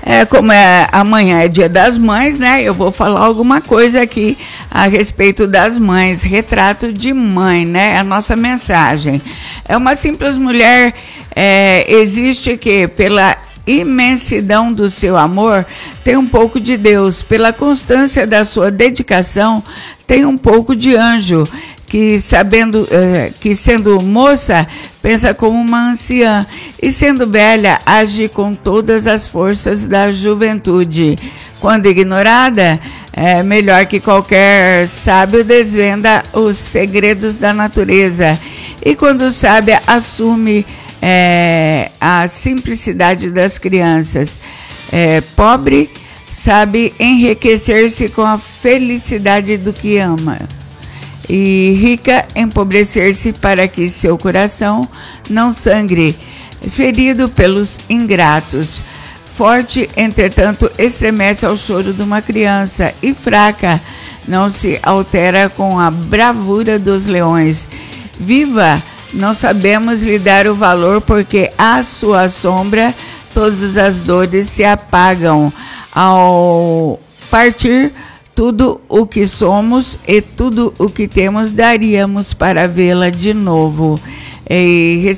Amanhã é Dia das Mães, né? Eu vou falar alguma coisa aqui a respeito das mães, retrato de mãe, né? A nossa mensagem. É uma simples mulher, existe que pela imensidão do seu amor, tem um pouco de Deus, pela constância da sua dedicação, tem um pouco de anjo, que sendo moça, pensa como uma anciã, e sendo velha, age com todas as forças da juventude. Quando ignorada, melhor que qualquer sábio desvenda os segredos da natureza, e quando sábia, assume a simplicidade das crianças. Pobre sabe enriquecer-se com a felicidade do que ama, e rica empobrecer-se para que seu coração não sangre, ferido pelos ingratos. Forte, entretanto, estremece ao choro de uma criança, e fraca não se altera com a bravura dos leões. Viva, não sabemos lhe dar o valor, porque à sua sombra todas as dores se apagam. Ao partir, tudo o que somos e tudo o que temos daríamos para vê-la de novo. E